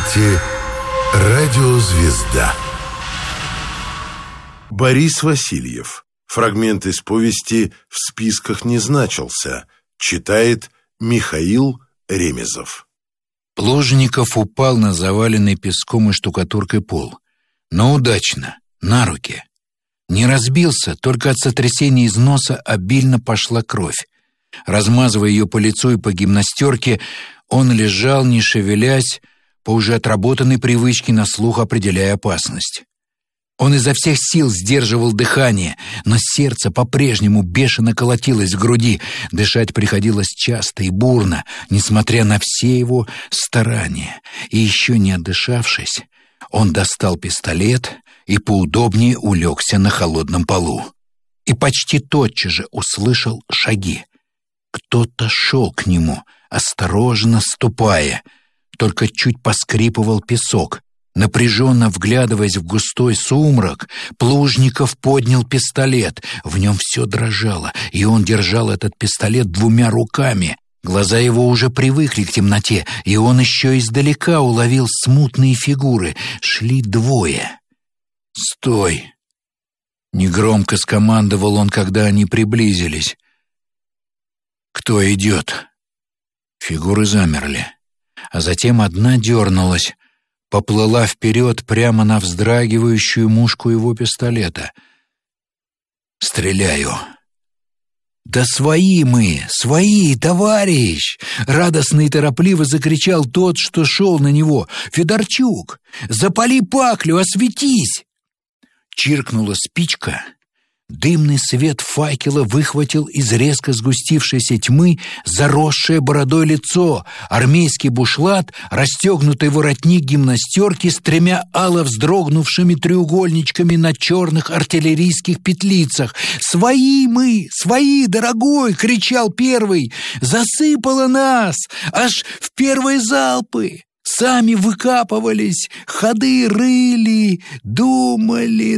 слушаете «Радиозвезда». Борис Васильев. Фрагмент из повести «В списках не значился». Читает Михаил Ремезов. Плужников упал на заваленный песком и штукатуркой пол. Но удачно, на руки. Не разбился, только от сотрясения из носа обильно пошла кровь. Размазывая ее по лицу и по гимнастерке, он лежал, не шевелясь, по уже отработанной привычке на слух определяя опасность. Он изо всех сил сдерживал дыхание, но сердце по-прежнему бешено колотилось в груди. Дышать приходилось часто и бурно, несмотря на все его старания. И еще не отдышавшись, он достал пистолет и поудобнее улегся на холодном полу. И почти тотчас же услышал шаги. Кто-то шел к нему, осторожно ступая. Только чуть поскрипывал песок. Напряженно вглядываясь в густой сумрак, Плужников поднял пистолет. В нем все дрожало, и он держал этот пистолет двумя руками. Глаза его уже привыкли к темноте, и он еще издалека уловил смутные фигуры. Шли двое. «Стой!» — негромко скомандовал он, когда они приблизились. «Кто идет?» Фигуры замерли, а затем одна дернулась, поплыла вперед прямо на вздрагивающую мушку его пистолета. «Стреляю!» «Да свои мы! Свои, товарищ!» — радостно и торопливо закричал тот, что шел на него. «Федорчук! Запали паклю, осветись!» Чиркнула спичка. Дымный свет факела выхватил из резко сгустившейся тьмы заросшее бородой лицо, армейский бушлат, расстегнутый воротник гимнастерки с тремя ало вздрогнувшими треугольничками на черных артиллерийских петлицах. «Свои мы! Свои, дорогой!» — кричал первый. «Засыпало нас! Аж в первые залпы! Сами выкапывались, ходы рыли, думали.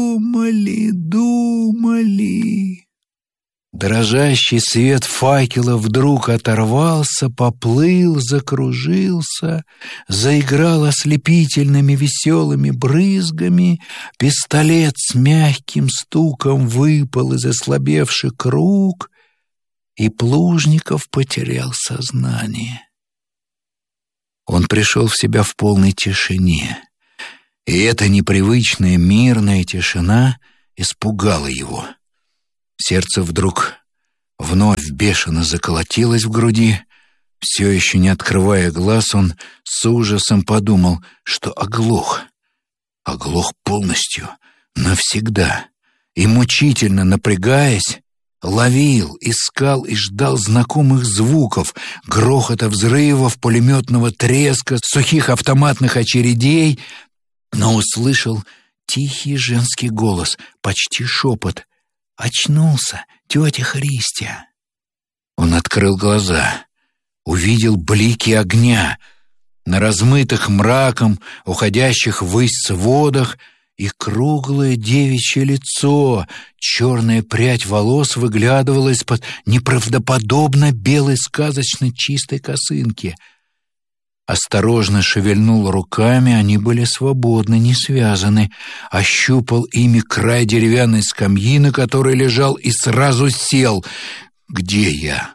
Дрожащий свет факела вдруг оторвался, поплыл, закружился, заиграл ослепительными веселыми брызгами, пистолет с мягким стуком выпал из ослабевших рук, и Плужников потерял сознание. Он пришел в себя в полной тишине, и эта непривычная мирная тишина испугала его. Сердце вдруг вновь бешено заколотилось в груди. Все еще не открывая глаз, он с ужасом подумал, что оглох. Оглох полностью, навсегда, и мучительно напрягаясь, ловил, искал и ждал знакомых звуков, грохота взрывов, пулеметного треска, сухих автоматных очередей, но услышал тихий женский голос, почти шепот. «Очнулся, тетя Христя!» Он открыл глаза, увидел блики огня на размытых мраком, уходящих ввысь сводах, и круглое девичье лицо, черная прядь волос выглядывала из-под неправдоподобно белой сказочно чистой косынки. Осторожно шевельнул руками, они были свободны, не связаны. Ощупал ими край деревянной скамьи, на которой лежал, и сразу сел. «Где я?»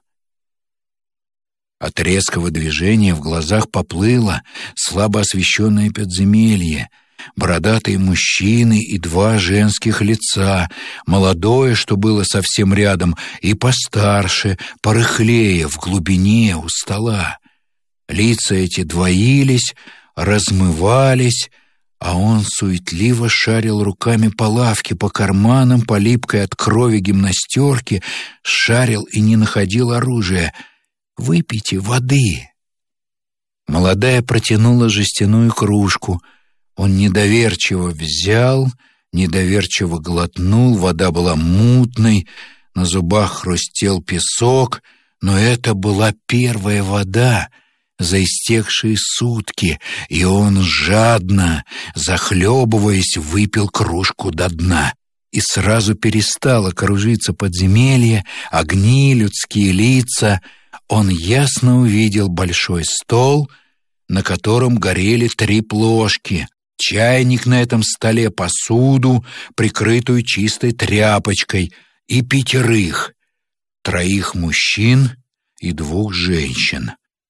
От резкого движения в глазах поплыло слабо освещенное подземелье. Бородатые мужчины и два женских лица, молодое, что было совсем рядом, и постарше, порыхлее, в глубине у стола. Лица эти двоились, размывались, а он суетливо шарил руками по лавке, по карманам, по липкой от крови гимнастерке, шарил и не находил оружия. «Выпейте воды!» Молодая протянула жестяную кружку. Он недоверчиво взял, недоверчиво глотнул, вода была мутной, на зубах хрустел песок, но это была первая вода за истекшие сутки, и он жадно, захлебываясь, выпил кружку до дна. И сразу перестало кружиться подземелье, огни, людские лица. Он ясно увидел большой стол, на котором горели 3 плошки, чайник на этом столе, посуду, прикрытую чистой тряпочкой, и 5, 3 мужчин и 2 женщин.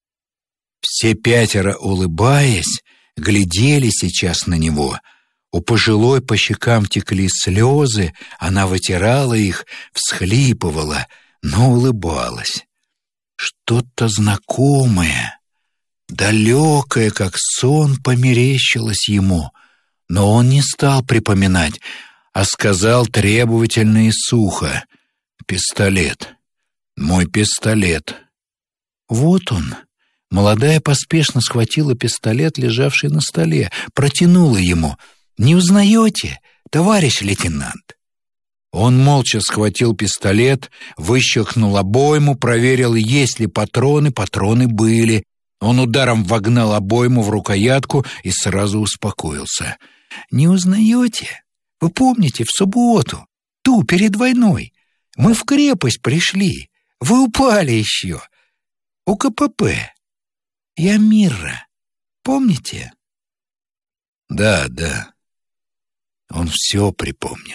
Все 5, улыбаясь, глядели сейчас на него. У пожилой по щекам текли слезы, она вытирала их, всхлипывала, но улыбалась. Что-то знакомое, далекое, как сон, померещилось ему, но он не стал припоминать, а сказал требовательно и сухо: «Пистолет, мой пистолет». Вот он. Молодая поспешно схватила пистолет, лежавший на столе, протянула ему. «Не узнаете, товарищ лейтенант?» Он молча схватил пистолет, выщелкнул обойму, проверил, есть ли патроны. Патроны были. Он ударом вогнал обойму в рукоятку и сразу успокоился. «Не узнаете? Вы помните, в субботу, ту, перед войной, мы в крепость пришли. Вы упали еще. У КПП. Я Мирра. Помните?» Да. Он все припомнил.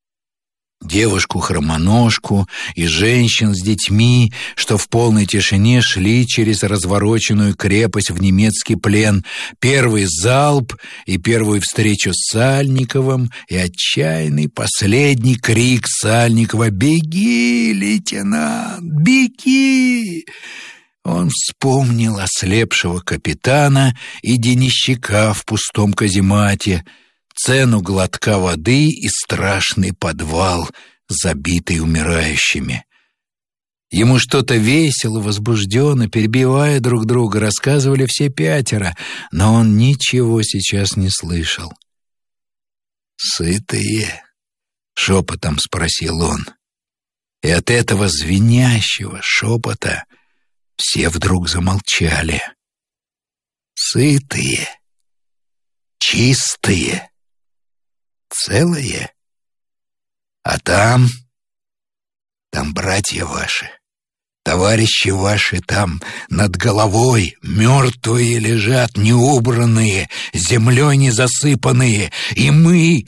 Девушку-хромоножку и женщин с детьми, что в полной тишине шли через развороченную крепость в немецкий плен, первый залп и первую встречу с Сальниковым, и отчаянный последний крик Сальникова: «Беги, лейтенант, беги!» Он вспомнил ослепшего капитана и денищика в пустом каземате, цену глотка воды и страшный подвал, забитый умирающими. Ему что-то весело, возбужденно, перебивая друг друга, рассказывали все 5, но он ничего сейчас не слышал. «Сытые?» — шепотом спросил он. И от этого звенящего шепота все вдруг замолчали. «Сытые? Чистые? Целые? А там братья ваши, товарищи ваши, там над головой мертвые лежат, неубранные, землей не засыпанные, и мы,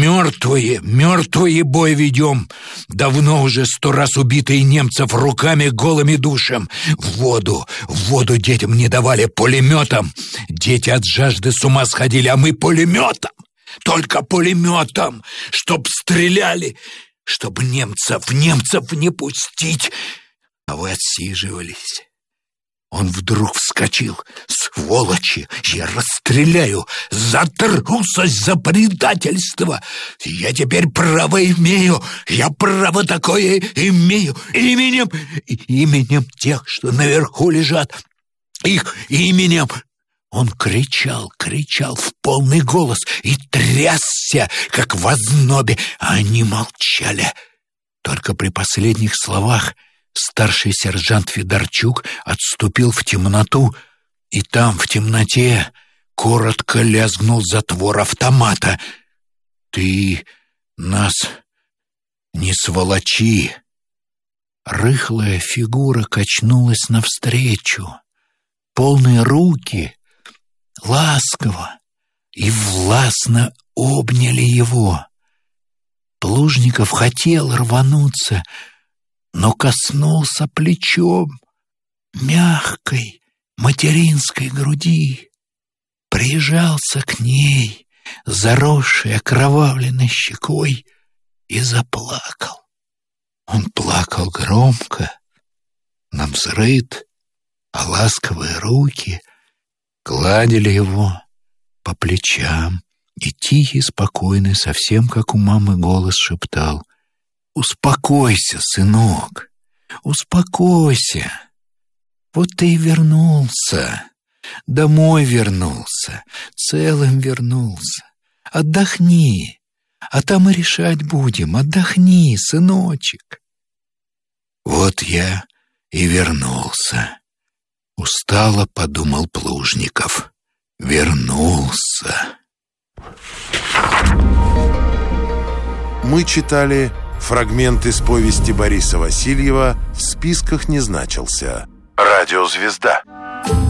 мертвые бой ведем, давно уже 100 раз убитые немцев руками голыми душим. В воду детям не давали, пулеметом. Дети от жажды с ума сходили, а мы пулеметом, только пулеметом, чтоб стреляли, чтобы немцев не пустить. А вы отсиживались. Он вдруг вскочил. Сволочи! Я расстреляю! За трусость, за предательство! Я теперь право имею! Я право такое имею! Именем тех, что наверху лежат! Их именем! Он кричал в полный голос и трясся, как в ознобе, а они молчали. Только при последних словах старший сержант Федорчук отступил в темноту, и там, в темноте, коротко лязгнул затвор автомата. «Ты нас не сволочи!» Рыхлая фигура качнулась навстречу. Полные руки ласково и властно обняли его. Плужников хотел рвануться, но коснулся плечом мягкой материнской груди, прижался к ней, заросшей окровавленной щекой, и заплакал. Он плакал громко, навзрыд, а ласковые руки гладили его по плечам, и тихий, спокойный, совсем как у мамы, голос шептал: «Успокойся, сынок, успокойся. Вот ты и вернулся, домой вернулся, целым вернулся. Отдохни, а там и решать будем. Отдохни, сыночек». «Вот я и вернулся», — устало подумал Плужников. «Вернулся». Мы читали фрагмент из повести Бориса Васильева «В списках не значился». Радиозвезда.